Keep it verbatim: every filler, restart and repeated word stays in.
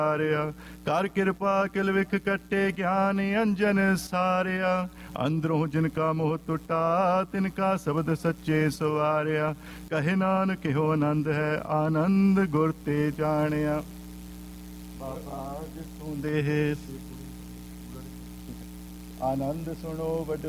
ਕਰ ਕਿਰਪਾ ਕਿਲ ਵਿਖ ਕੱਟੇ ਗਿਆਨ ਅੰਜਨ ਸਾਰਿਆ। ਅੰਦਰੋਂ ਜਿਨ ਕਾ ਮੋਹ ਟੁੱਟਾ ਤਿਨ ਕਾ ਸ਼ਬਦ ਸੱਚੇ ਸਵਾਰਿਆ। ਕਹੇ ਨਾਨਕ ਇਹੋ ਆਨੰਦ ਹੈ ਆਨੰਦ ਗੁਰ ਤੇ ਜਾਣਿਆ। ਬਾਬਾ ਜਿਸੋਂ ਦੇਹ ਆਨੰਦ ਸੁਣੋ ਵੱਡ